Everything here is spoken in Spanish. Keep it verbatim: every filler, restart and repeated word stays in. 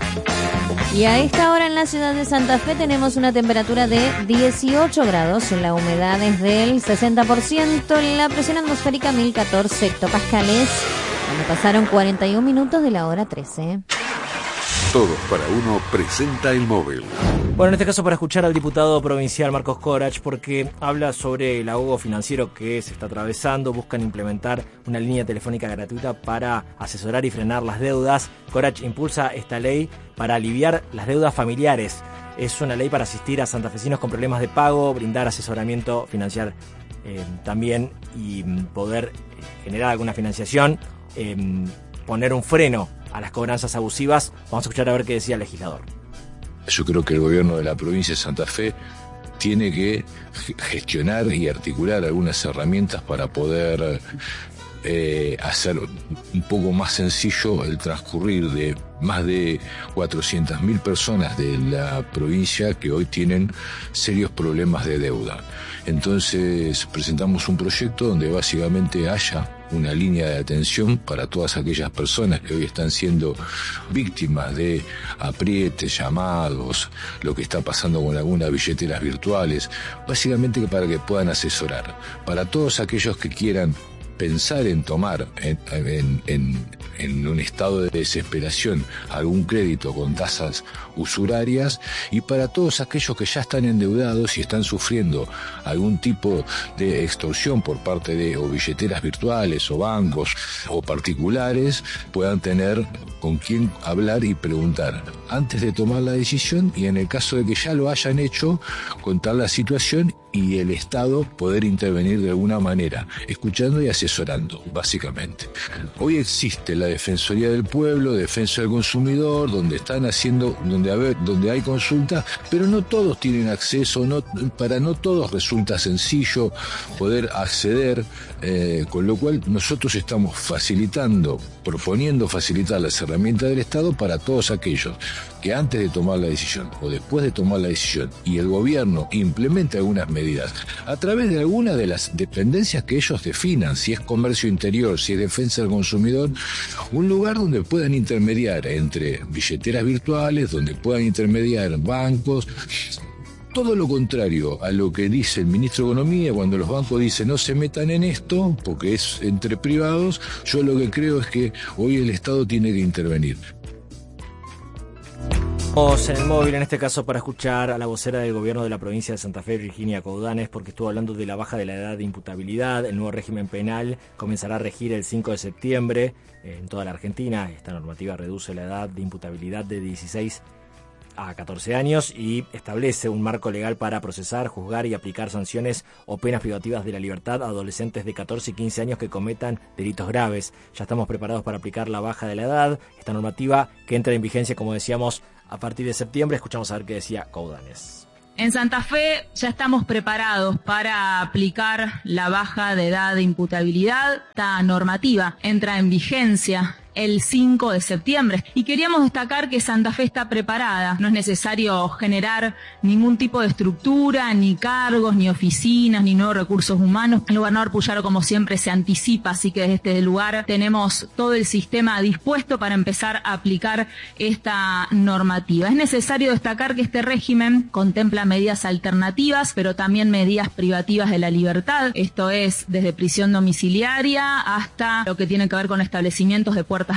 Y a esta hora en la ciudad de Santa Fe tenemos una temperatura de dieciocho grados, la humedad es del sesenta por ciento, la presión atmosférica mil catorce hectopascales, cuando pasaron cuarenta y un minutos de la hora trece. Todos para uno presenta el móvil. Bueno, en este caso para escuchar al diputado provincial Marcos Corach, porque habla sobre el ahogo financiero que se está atravesando. Buscan implementar una línea telefónica gratuita para asesorar y frenar las deudas. Corach impulsa esta ley para aliviar las deudas familiares. Es una ley para asistir a santafesinos con problemas de pago, brindar asesoramiento financiero eh, también y poder generar alguna financiación, eh, poner un freno a las cobranzas abusivas. Vamos a escuchar a ver qué decía el legislador. Yo creo que el gobierno de la provincia de Santa Fe tiene que gestionar y articular algunas herramientas para poder eh, hacer un poco más sencillo el transcurrir de más de cuatrocientas mil personas de la provincia que hoy tienen serios problemas de deuda. Entonces presentamos un proyecto donde básicamente haya una línea de atención para todas aquellas personas que hoy están siendo víctimas de aprietes, llamados, lo que está pasando con algunas billeteras virtuales, básicamente para que puedan asesorar. Para todos aquellos que quieran pensar en tomar en, en, en, en un estado de desesperación algún crédito con tasas usurarias, y para todos aquellos que ya están endeudados y están sufriendo algún tipo de extorsión por parte de o billeteras virtuales o bancos o particulares, puedan tener con quién hablar y preguntar antes de tomar la decisión, y en el caso de que ya lo hayan hecho, contar la situación y el Estado poder intervenir de alguna manera, escuchando y asesorando, básicamente. Hoy existe la Defensoría del Pueblo, Defensa del Consumidor, donde están haciendo, donde, a ver, donde hay consultas, pero no todos tienen acceso, no, para no todos resulta sencillo poder acceder, eh, con lo cual nosotros estamos facilitando, proponiendo facilitar las herramientas del Estado para todos aquellos que antes de tomar la decisión o después de tomar la decisión y el gobierno implemente algunas medidas a través de alguna de las dependencias que ellos definan, si es comercio interior, si es defensa del consumidor, un lugar donde puedan intermediar entre billeteras virtuales, donde puedan intermediar bancos. Todo lo contrario a lo que dice el ministro de Economía cuando los bancos dicen no se metan en esto porque es entre privados. Yo lo que creo es que hoy el Estado tiene que intervenir. En el móvil, en este caso, para escuchar a la vocera del gobierno de la provincia de Santa Fe, Virginia Coudanes, porque estuvo hablando de la baja de la edad de imputabilidad. El nuevo régimen penal comenzará a regir el cinco de septiembre en toda la Argentina. Esta normativa reduce la edad de imputabilidad de dieciséis a catorce años y establece un marco legal para procesar, juzgar y aplicar sanciones o penas privativas de la libertad a adolescentes de catorce y quince años que cometan delitos graves. Ya estamos preparados para aplicar la baja de la edad. Esta normativa que entra en vigencia, como decíamos, a partir de septiembre. Escuchamos a ver qué decía Coudanes. En Santa Fe ya estamos preparados para aplicar la baja de edad de imputabilidad. Esta normativa entra en vigencia el cinco de septiembre y queríamos destacar que Santa Fe está preparada. No es necesario generar ningún tipo de estructura, ni cargos, ni oficinas, ni nuevos recursos humanos. El gobernador Puyaro, como siempre, se anticipa, así que desde este lugar tenemos todo el sistema dispuesto para empezar a aplicar esta normativa. Es necesario destacar que este régimen contempla medidas alternativas, pero también medidas privativas de la libertad. Esto es desde prisión domiciliaria hasta lo que tiene que ver con establecimientos de puerta